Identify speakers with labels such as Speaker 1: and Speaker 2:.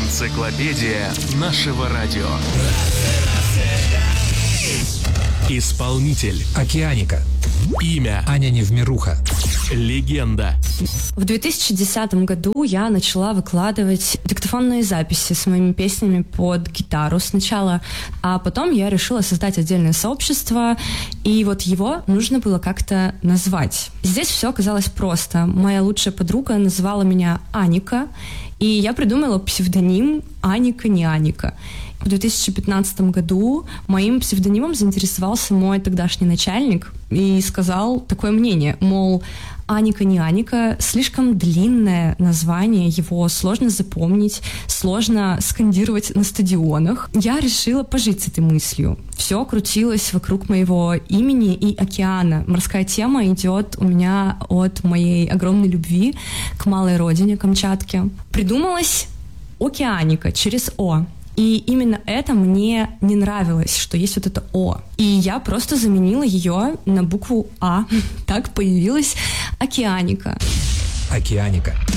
Speaker 1: Энциклопедия нашего радио. Исполнитель
Speaker 2: Океаника.
Speaker 1: Имя
Speaker 2: Аня Невмируха.
Speaker 1: Легенда.
Speaker 3: В 2010 году я начала выкладывать диктофонные записи с моими песнями под гитару сначала, а потом я решила создать отдельное сообщество, и вот его нужно было как-то назвать. Здесь все оказалось просто. Моя лучшая подруга называла меня Аника, и я придумала псевдоним Аника не Аника. В 2015 году моим псевдонимом заинтересовался мой тогдашний начальник и сказал такое мнение, мол, Аника не Аника, слишком длинное название, его сложно запомнить, сложно скандировать на стадионах. Я решила пожить с этой мыслью. Все крутилось вокруг моего имени и океана. Морская тема идет у меня от моей огромной любви к малой родине Камчатке. Придумалась Океаника через О. И именно это мне не нравилось, что есть вот это О. И я просто заменила ее на букву А. Так появилась Океаника.
Speaker 2: Океаника.